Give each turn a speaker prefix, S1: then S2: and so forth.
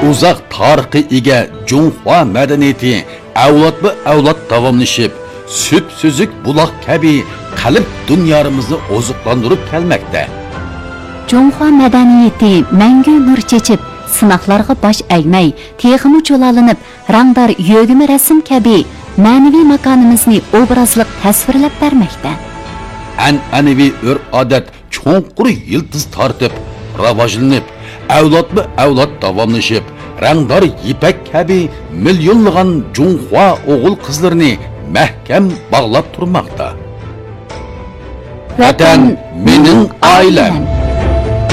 S1: Uzaq tarixi ega Junhua madaniyati avlodma-avlod davomlashib, süt-süzük buloq kabi qalb dunyomizni oziqlantirib kelmoqda.
S2: Junhua madaniyati mangu nur chechib, sinoqlarga bosh egmay, texmi cho'lalinib, rangdor yo'g'imi rasm kabi ma'naviy makonimizni obrazliq tasvirlab bermoqda.
S1: An'anaviy urf-odat cho'nqur yildiz tortib, rivojlanib, avlodma-avlod davomlashib, rangdor ipak kabi millionlagan Junhua o'g'il qizlarini mahkam bog'lab turmoqda. Vatan mening oilam.